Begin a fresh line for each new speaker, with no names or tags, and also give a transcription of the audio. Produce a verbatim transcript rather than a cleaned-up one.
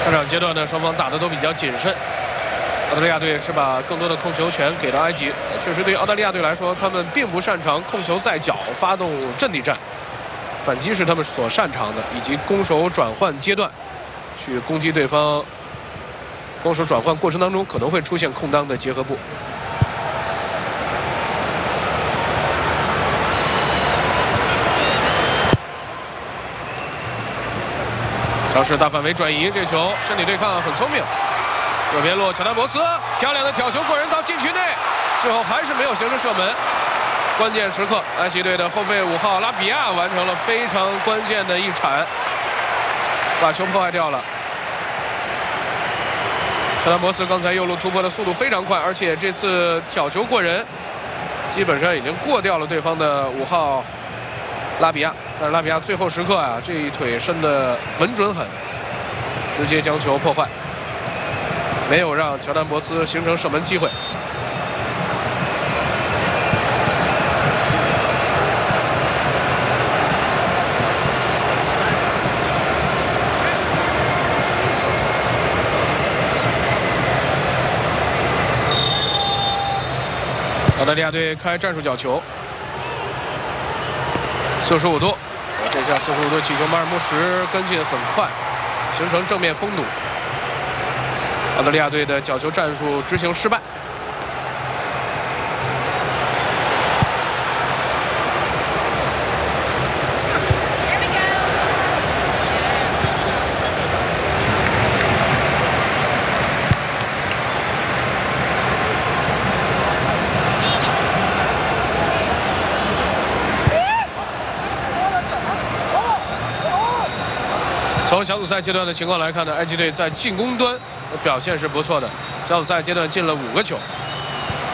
上场阶段呢，双方打的都比较谨慎。澳大利亚队是把更多的控球权给了埃及。确实，对于澳大利亚队来说，他们并不擅长控球在脚，发动阵地战，反击是他们所擅长的，以及攻守转换阶段去攻击对方。攻守转换过程当中可能会出现空当的结合部。尝试大范围转移，这球身体对抗很聪明。右边路乔丹博斯漂亮的挑球过人到禁区内，最后还是没有形成射门。关键时刻，埃及队的后卫五号拉比亚完成了非常关键的一铲，把球破坏掉了。乔丹博斯刚才右路突破的速度非常快，而且这次挑球过人，基本上已经过掉了对方的五号拉比亚。但是拉比亚最后时刻啊，这一腿伸的稳准狠，直接将球破坏，没有让乔丹博斯形成射门机会。澳大利亚队开战术角球，四十五度，这下四十五度起球，马尔穆什跟进很快，形成正面封堵。澳大利亚队的角球战术执行失败。从小组赛阶段的情况来看呢，埃及队在进攻端表现是不错的，小组赛阶段进了五个球。